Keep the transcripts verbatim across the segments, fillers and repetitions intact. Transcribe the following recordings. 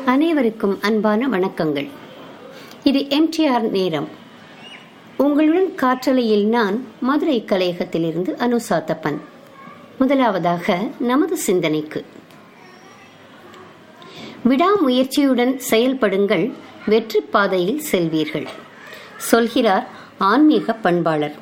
அனைவருக்கும் அன்பான வணக்கங்கள். இது எம்டிஆர் நேரம். உங்களுடன் காற்றலையில் நான் மதுரை கலையகத்திலிருந்து அனுசாத்தப்பன். முதலாவதாக நமது சிந்தனைக்கு. விடாமுயற்சியுடன் செயல்படுங்கள், வெற்றி பாதையில் செல்வீர்கள், சொல்கிறார் ஆன்மீக பண்பாளர்.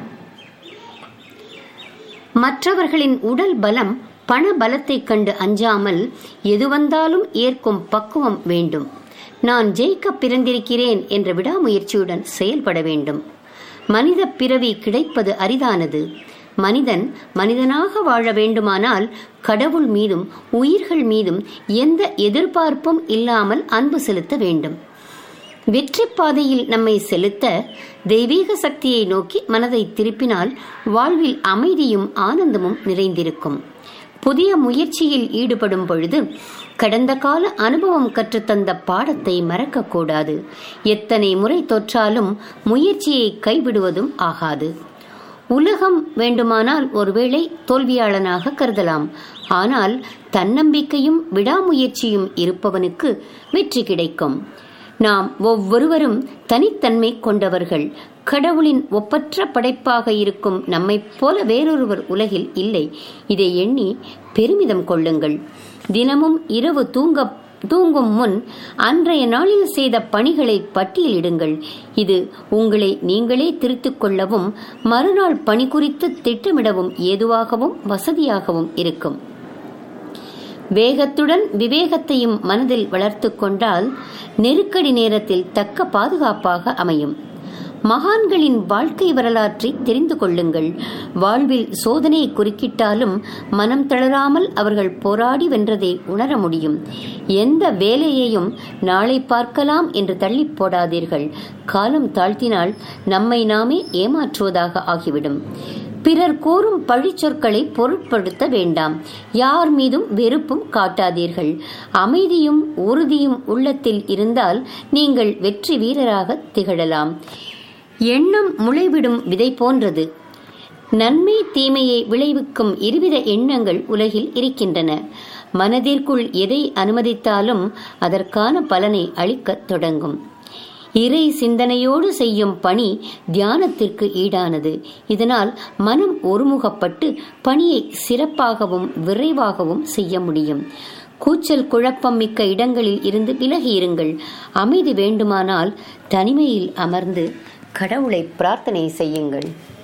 மற்றவர்களின் உடல் பலம் பண பலத்தை கண்டு அஞ்சாமல் எது வந்தாலும் ஏற்கும் பக்குவம் வேண்டும். நான் ஜெயிக்க பிறந்திருக்கிறேன் என்ற விடாமுயற்சியுடன் செயல்பட வேண்டும். மனித பிறவி கிடைப்பது அரிதானது. மனிதன் மனிதனாக வாழ வேண்டுமானால் கடவுள் மீதும் உயிர்கள் மீதும் எந்த எதிர்பார்ப்பும் இல்லாமல் அன்பு செலுத்த வேண்டும். வெற்றி பாதையில் நம்மை செலுத்த தெய்வீக சக்தியை நோக்கி மனதை திருப்பினால் வாழ்வில் அமைதியும் ஆனந்தமும் நிறைந்திருக்கும். புதிய முயற்சியில் ஈடுபடும் பொழுது கடந்த கால அனுபவம் கற்றுத்தந்த பாடத்தை மறக்கக்கூடாது. எத்தனை முறை தொற்றாலும் முயற்சியை கைவிடுவதும் ஆகாது. உலகம் வேண்டுமானால் ஒருவேளை தோல்வியாளனாக கருதலாம். ஆனால் தன்னம்பிக்கையும் விடாமுயற்சியும் இருப்பவனுக்கு வெற்றி கிடைக்கும். நாம் ஒவ்வொருவரும் தனித்தன்மை கொண்டவர்கள். கடவுளின் ஒப்பற்ற படைப்பாக இருக்கும் நம்மை போல வேறொருவர் உலகில் இல்லை. இதை எண்ணி பெருமிதம் கொள்ளுங்கள். தினமும் இரவு தூங்க தூங்கும் முன் அன்றைய நாளில் செய்த பணிகளை பட்டியலிடுங்கள். இது உங்களை நீங்களே திருத்திக் கொள்ளவும் மறுநாள் பணி குறித்து திட்டமிடவும் ஏதுவாகவும் வசதியாகவும் இருக்கும். வேகத்துடன் விவேகத்தையும் மனதில் வளர்த்து கொண்டால் நெருக்கடி நேரத்தில் தக்க பாதுகாப்பாக அமையும். மகான்களின் வாழ்க்கை வரலாற்றை தெரிந்து கொள்ளுங்கள். வாழ்வில் சோதனை குறுக்கிட்டாலும் மனம் தளராமல் அவர்கள் போராடி வென்றதை உணர முடியும். எந்த வேலையையும் நாளை பார்க்கலாம் என்று தள்ளி போடாதீர்கள். காலம் தாழ்த்தினால் நம்மை நாமே ஏமாற்றுவதாக ஆகிவிடும். பிறர் கூறும் பழிச்சொற்களை பொருட்படுத்த வேண்டாம். யார் மீதும் வெறுப்பும் காட்டாதீர்கள். அமைதியும் உறுதியும் உள்ளத்தில் இருந்தால் நீங்கள் வெற்றி வீரராக திகழலாம். எண்ணம் முளைவிடும் விதை போன்றது. நன்மை தீமையை விளைவிக்கும் இருவித எண்ணங்கள் உலகில் இருக்கின்றன. மனதிற்குள் எதை அனுமதித்தாலும் அதற்கான பலனை அளிக்கத் தொடங்கும். இறை சிந்தனையோடு செய்யும் பணி தியானத்திற்கு ஈடானது. இதனால் மனம் ஒருமுகப்பட்டு பணியை சிறப்பாகவும் விரைவாகவும் செய்ய முடியும். கூச்சல் குழப்பம் மிக்க இடங்களில் இருந்து விலகியிருங்கள். அமைதி வேண்டுமானால் தனிமையில் அமர்ந்து கடவுளை பிரார்த்தனை செய்யுங்கள்.